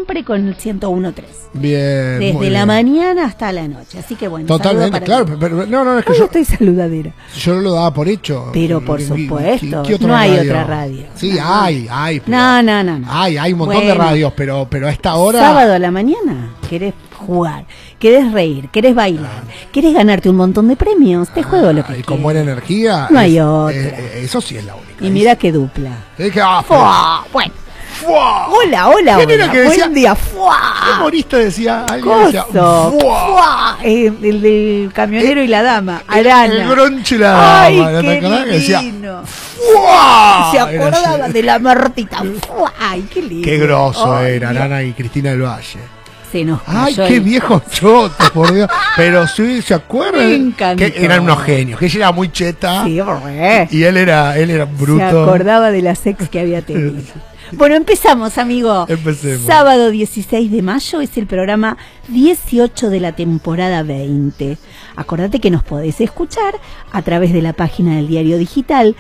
siempre con el 101.3. Bien. Desde la mañana hasta la noche. Así que bueno. Totalmente, claro. Pero no, es que yo estoy saludadera. Yo no lo daba por hecho. Pero por supuesto. ¿Qué no hay otra radio. Sí, hay. Pero no. Hay un montón de radios, pero a esta hora. Sábado a la mañana, querés jugar, querés reír, querés bailar, querés ganarte un montón de premios. Te juego lo que quieras. Y con buena energía. No hay otra. Eso sí es la única. Y mira qué dupla. Bueno. ¡Fua! Hola. ¿Quién era que decía? Buen día. ¡Fua! ¿Qué humorista decía? Alguien decía, ¡Fua! El del camionero y la dama, Arana. El Groncho y la dama. ¡Ay, ¿no te acordás? qué Decía, divino! ¡fua! Se acordaba de la Martita. ¡Fua! ¡Ay, qué lindo! Qué groso era Dios. Arana y Cristina del Valle. Se nos Ay, cayó qué viejo choto, por Dios. Pero sí, ¿se acuerdan? Me encantó. Que eran unos genios, que ella era muy cheta. Sí, re. Y él era bruto. Se acordaba de la sex que había tenido. Bueno, empezamos, amigo. Empecemos. Sábado 16 de mayo es el programa 18 de la temporada 20. Acordate que nos podés escuchar a través de la página del diario digital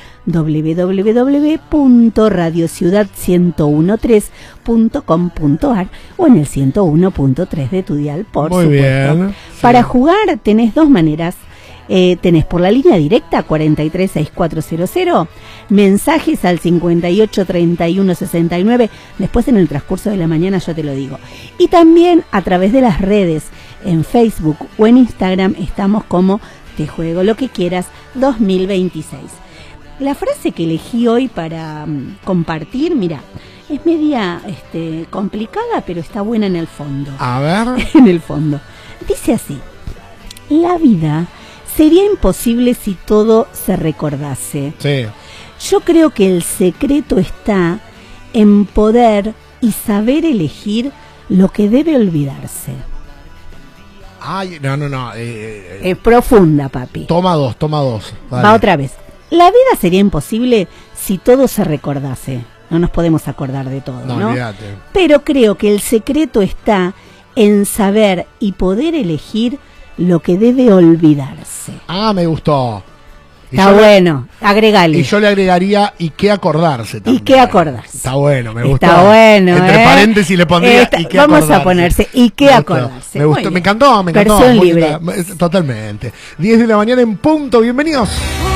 www.radiociudad1013.com.ar o en el 101.3 de tu dial, por Muy supuesto. bien. Para jugar tenés dos maneras. Tenés por la línea directa 436400, mensajes al 583169, después en el transcurso de la mañana yo te lo digo. Y también a través de las redes, en Facebook o en Instagram estamos como Te Juego Lo Que Quieras 2026. La frase que elegí hoy para compartir, mira, es media complicada, pero está buena en el fondo. A ver. En el fondo. Dice así: la vida sería imposible si todo se recordase. Sí. Yo creo que el secreto está en poder y saber elegir lo que debe olvidarse. Ay, no. Es profunda, papi. Toma dos. Dale. Va otra vez. La vida sería imposible si todo se recordase. No nos podemos acordar de todo, ¿no? Olvídate. Pero creo que el secreto está en saber y poder elegir lo que debe olvidarse. Ah, me gustó. Está bueno, agregale. Y yo le agregaría y qué acordarse también. ¿Y qué acordarse? Está bueno, me gustó. Está bueno, Entre paréntesis le pondría y qué vamos acordarse. a ponerse y qué acordarse. Me gustó, me encantó. Versión libre. Totalmente. 10 de la mañana en punto, bienvenidos.